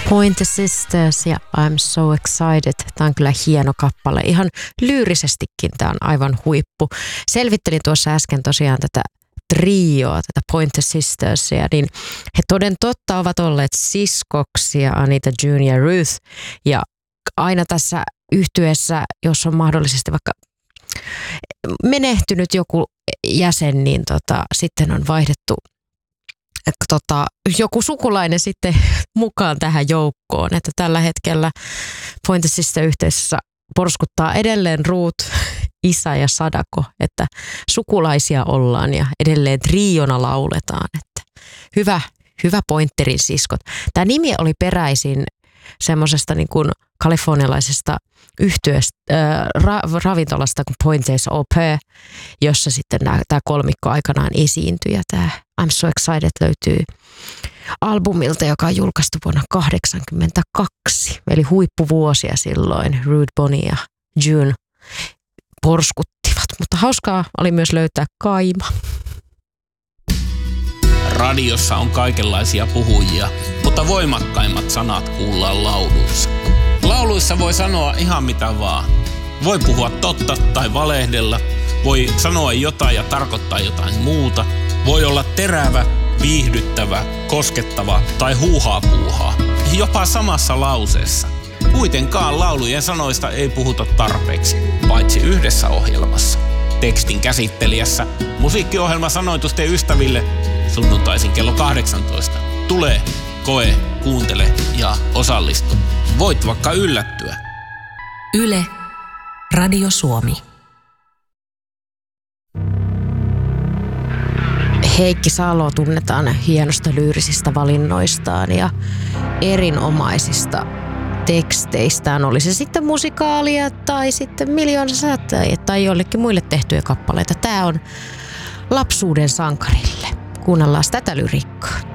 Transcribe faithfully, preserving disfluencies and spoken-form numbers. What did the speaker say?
Pointer Sisters ja I'm So Excited. Tämä on kyllä hieno kappale. Ihan lyyrisestikin tämä on aivan huippu. Selvittelin tuossa äsken tosiaan tätä trioa, tätä Pointer Sistersia, niin he toden totta ovat olleet siskoksia, Anita, June ja Ruth. Ja aina tässä yhtyeessä, jos on mahdollisesti vaikka menehtynyt joku jäsen, niin tota, sitten on vaihdettu tota, joku sukulainen sitten mukaan tähän joukkoon. Että tällä hetkellä Pointer Sister-yhteisössä porskuttaa edelleen Ruth, Isa ja Sadako, että sukulaisia ollaan ja edelleen triona lauletaan. Että hyvä, hyvä Pointerin siskot. Tämä nimi oli peräisin semmoisesta niin kuin kalifornialaisesta yhtyeestä, äh, ra, ravintolasta kuin Pointers Au Pair, jossa sitten tämä kolmikko aikanaan esiintyi. Ja tämä I'm So Excited löytyy albumilta, joka on julkaistu vuonna kahdeksankymmentäkaksi. Eli huippuvuosia silloin. Rude, Bonnie ja June porskuttivat. Mutta hauskaa oli myös löytää Kaima. Radiossa on kaikenlaisia puhujia, mutta voimakkaimmat sanat kuullaan lauluissa. Lauluissa voi sanoa ihan mitä vaan. Voi puhua totta tai valehdella, voi sanoa jotain ja tarkoittaa jotain muuta. Voi olla terävä, viihdyttävä, koskettava tai huuhaa puuhaa. Jopa samassa lauseessa. Kuitenkaan laulujen sanoista ei puhuta tarpeeksi, paitsi yhdessä ohjelmassa. Tekstin käsittelijässä musiikkiohjelma Sanoitusten ystäville sunnuntaisin kello kahdeksantoista. Tule, koe, kuuntele ja osallistu. Voit vaikka yllättyä. Yle, Radio Suomi. Heikki Salo tunnetaan hienosta lyyrisistä valinnoistaan ja erinomaisista teksteistään. Oli se sitten musikaalia tai sitten Miljoona säteitä tai jollekin muille tehtyjä kappaleita. Tämä on lapsuuden sankarille. Kuunnellaan tätä lyriikkaa.